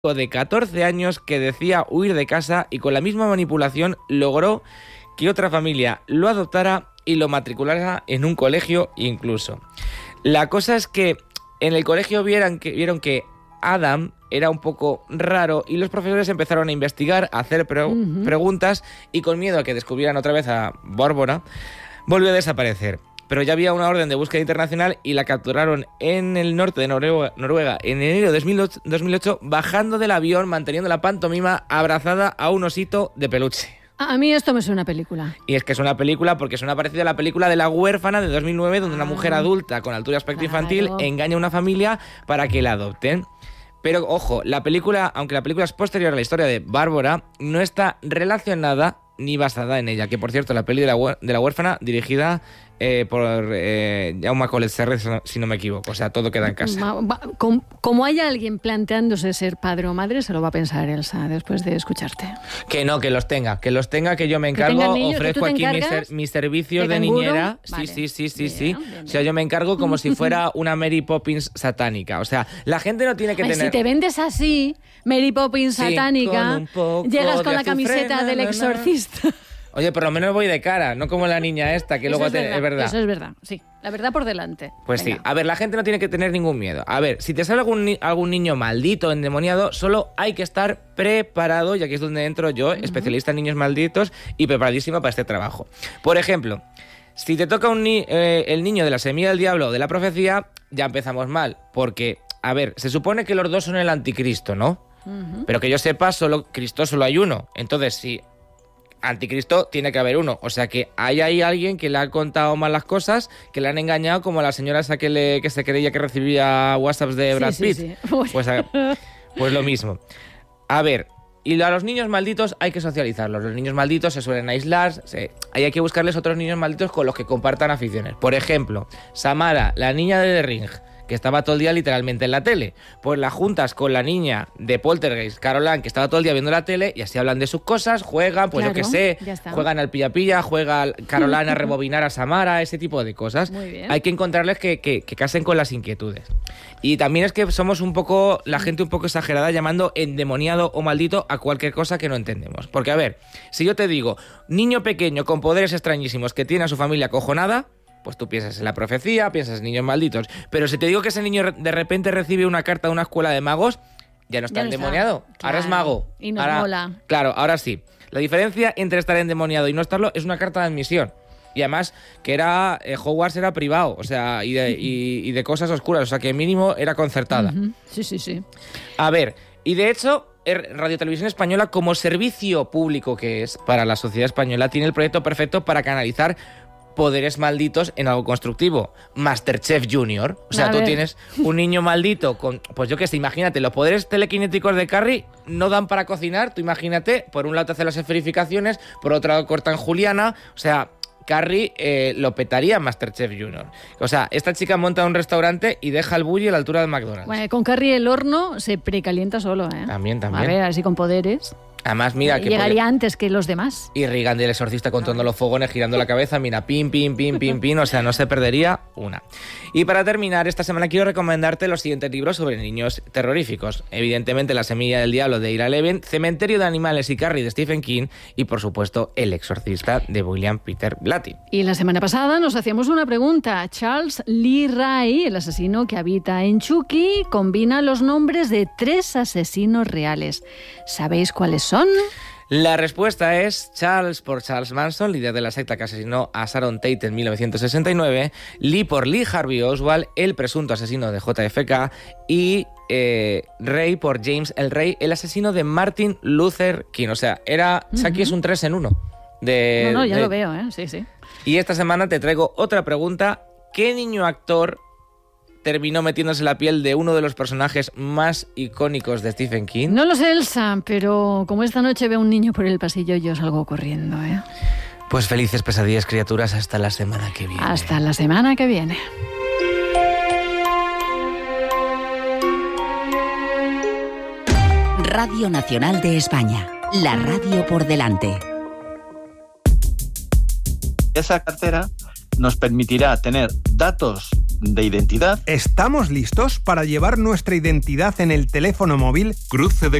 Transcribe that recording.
de 14 años que decía huir de casa y con la misma manipulación logró que otra familia lo adoptara y lo matriculara en un colegio incluso. La cosa es que en el colegio vieron que Adam era un poco raro y los profesores empezaron a investigar, a hacer preguntas y con miedo a que descubrieran otra vez a Bárbara, volvió a desaparecer. Pero ya había una orden de búsqueda internacional y la capturaron en el norte de Noruega en enero de 2008, bajando del avión, manteniendo la pantomima abrazada a un osito de peluche. A mí esto me suena a película. Y es que es una película porque suena parecida a la película de La huérfana de 2009, donde una mujer adulta con altura y aspecto infantil engaña a una familia para que la adopten. Pero ojo, la película, aunque la película es posterior a la historia de Bárbara, no está relacionada ni basada en ella. Que por cierto, la peli de la huérfana, dirigida por Jaume Collet-Serra, si no me equivoco. O sea, todo queda en casa. Como haya alguien planteándose ser padre o madre, se lo va a pensar Elsa después de escucharte. Que no, que los tenga, que yo me encargo, ofrezco aquí mis servicios de niñera. Vale. Sí. O sea, yo me encargo como si fuera una Mary Poppins satánica. O sea, la gente no tiene que tener... Si te vendes así, Mary Poppins satánica, llegas con la camiseta del exorcista. Oye, por lo menos voy de cara, no como la niña esta, que luego es verdad. Eso es verdad, sí. La verdad por delante. Pues venga. Sí. A ver, la gente no tiene que tener ningún miedo. A ver, si te sale algún niño maldito, endemoniado, solo hay que estar preparado, y aquí es donde entro yo, especialista en niños malditos y preparadísima para este trabajo. Por ejemplo, si te toca el niño de la semilla del diablo o de la profecía, ya empezamos mal. Porque, a ver, se supone que los dos son el anticristo, ¿no? Pero que yo sepa, Cristo solo hay uno. Entonces, si... Anticristo tiene que haber uno, o sea que hay ahí alguien que le ha contado mal las cosas, que le han engañado, como a la señora esa que se creía que recibía WhatsApps de Brad Pitt. Sí. Pues lo mismo. A ver, y a los niños malditos hay que socializarlos. Los niños malditos se suelen aislar, hay que buscarles otros niños malditos con los que compartan aficiones. Por ejemplo, Samara, la niña de The Ring, que estaba todo el día literalmente en la tele. Pues la juntas con la niña de Poltergeist, Caroline, que estaba todo el día viendo la tele, y así hablan de sus cosas, juegan, pues claro, yo qué sé, juegan al pilla-pilla, juega Caroline a rebobinar a Samara, ese tipo de cosas. Muy bien. Hay que encontrarles que casen con las inquietudes. Y también es que somos la gente un poco exagerada llamando endemoniado o maldito a cualquier cosa que no entendemos. Porque, a ver, si yo te digo, niño pequeño con poderes extrañísimos que tiene a su familia acojonada, pues tú piensas en la profecía, piensas en niños malditos. Pero si te digo que ese niño de repente recibe una carta de una escuela de magos, ya no está endemoniado. Claro. Ahora es mago. Y nos mola. Claro, ahora sí. La diferencia entre estar endemoniado y no estarlo es una carta de admisión. Y además que Hogwarts era privado, o sea, y de cosas oscuras, o sea, que mínimo era concertada. Sí. A ver, y de hecho... Radio Televisión Española, como servicio público que es para la sociedad española, tiene el proyecto perfecto para canalizar poderes malditos en algo constructivo. Masterchef Junior. O sea, tú tienes un niño maldito con, pues yo qué sé, imagínate, los poderes telequinéticos de Carrie no dan para cocinar. Tú imagínate, por un lado te hace las esferificaciones, por otro lado cortan juliana. O sea, Carrie lo petaría en Masterchef Junior. O sea, esta chica monta un restaurante y deja el bully a la altura del McDonald's. Bueno, con Carrie el horno se precalienta solo, ¿eh? También. A ver, así con poderes. Además, mira que llegaría antes que los demás. Y Regan del exorcista contando los fogones, girando la cabeza, mira, pin, o sea, no se perdería una. Y para terminar, esta semana quiero recomendarte los siguientes libros sobre niños terroríficos. Evidentemente, La semilla del diablo de Ira Levin, Cementerio de animales y Carrie de Stephen King y, por supuesto, El exorcista de William Peter Blatty. Y la semana pasada nos hacíamos una pregunta. Charles Lee Ray, el asesino que habita en Chucky, combina los nombres de 3 asesinos reales. ¿Sabéis cuáles son? La respuesta es Charles por Charles Manson, líder de la secta que asesinó a Sharon Tate en 1969, Lee por Lee Harvey Oswald, el presunto asesino de JFK, y Ray por James el Rey, el asesino de Martin Luther King. O sea, Chucky es un 3 en 1. Lo veo, ¿eh? Sí. Y esta semana te traigo otra pregunta. ¿Qué niño actor terminó metiéndose la piel de uno de los personajes más icónicos de Stephen King? No lo sé, Elsa, pero como esta noche veo un niño por el pasillo, yo salgo corriendo, ¿eh? Pues felices pesadillas, criaturas, hasta la semana que viene. Hasta la semana que viene. Radio Nacional de España, la radio por delante. Esa cartera nos permitirá tener datos de identidad. ¿Estamos listos para llevar nuestra identidad en el teléfono móvil? Cruce de